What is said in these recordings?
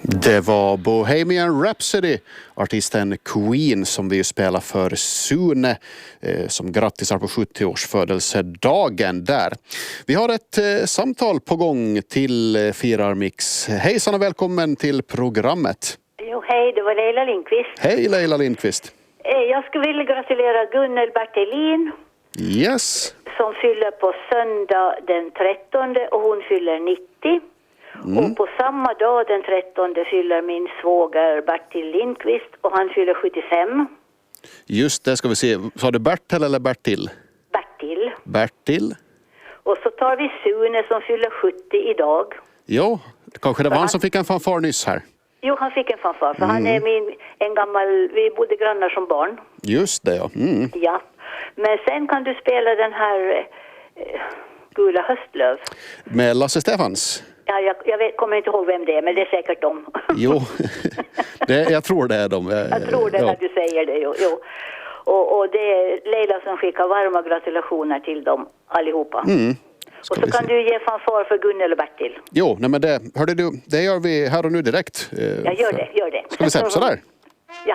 Det var Bohemian Rhapsody, artisten Queen som vi spelar för Sune som grattisar på 70-årsfödelsedagen där. Vi har ett samtal på gång till Firarmix. Hejsan och välkommen till programmet. Jo, hej, det var Leila Lindqvist. Hej Leila Lindqvist. Jag skulle vilja gratulera Gunnel Bertelin. Yes. Som fyller på söndag den 13 och hon fyller 90. Och på samma dag den 13 fyller min svåger Bertil Lindqvist och han fyller 75. Just det, ska vi se. Sa du Bertil eller Bertil? Bertil. Bertil. Och så tar vi Sune som fyller 70 idag. Jo, kanske det var han som fick en fanfar nyss här. Jo, han fick en fanfar för han är en gammal, vi bodde grannar som barn. Just det, ja. Ja, men sen kan du spela den här Gula höstlöv. Med Lasse Stefans. Ja, jag kommer inte ihåg vem det är, men det är säkert dem. Jo, jag tror det är dem. Jag tror det när du säger det, jo. Och det är Leila som skickar varma gratulationer till dem allihopa. Och så kan du ge fanfar för Gunnel och Bertil. Jo, nej men det, hörde du, det gör vi här och nu direkt. Ja, gör det. Ska vi se, sådär? Ja.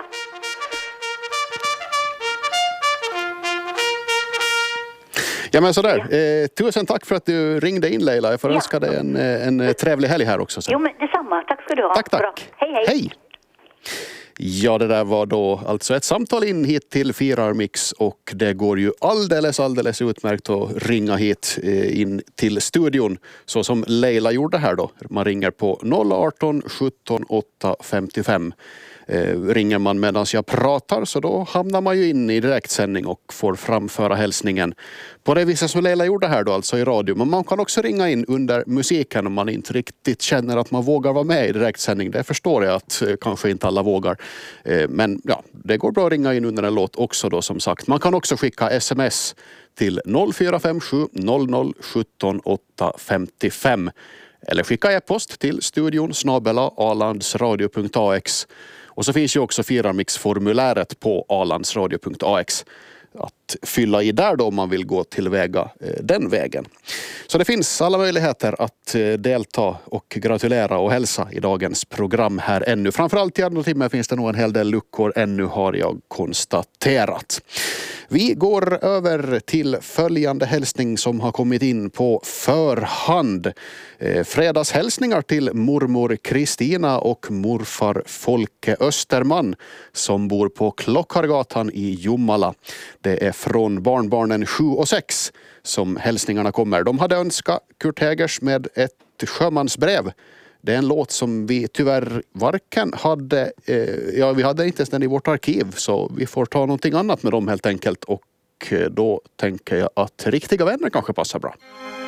Ja men sådär, tusen tack för att du ringde in Leila. Jag får önska dig en trevlig helg här också. Sen. Jo men detsamma, tack ska du ha. Tack. Bra. Hej. Ja, det där var då alltså ett samtal in hit till Firarmix och det går ju alldeles utmärkt att ringa hit in till studion så som Leila gjorde här då. Man ringer på 018 17 8 55. Ringer man medan jag pratar så då hamnar man ju in i direktsändning och får framföra hälsningen på det viset som Leila gjorde här då, alltså i radio. Men man kan också ringa in under musiken om man inte riktigt känner att man vågar vara med i direktsändning. Det förstår jag att kanske inte alla vågar. Men ja, det går bra att ringa in under en låt också då som sagt. Man kan också skicka sms till 0457 00 17 855 eller skicka e-post till studion @alandsradio.ax. Och så finns ju också Firarmix-formuläret på alandsradio.ax att fylla i där då om man vill gå tillväga den vägen. Så det finns alla möjligheter att delta och gratulera och hälsa i dagens program här ännu. Framförallt i andra timmen finns det nog en hel del luckor ännu har jag konstaterat. Vi går över till följande hälsning som har kommit in på förhand. Fredagshälsningar till mormor Kristina och morfar Folke Österman som bor på Klockargatan i Jomala. Det är från barnbarnen 7 och 6 som hälsningarna kommer. De hade önskat Kurt Hägers med ett sjömansbrev. Det är en låt som vi tyvärr varken hade, vi hade inte ens den i vårt arkiv så vi får ta någonting annat med dem helt enkelt och då tänker jag att Riktiga vänner kanske passar bra.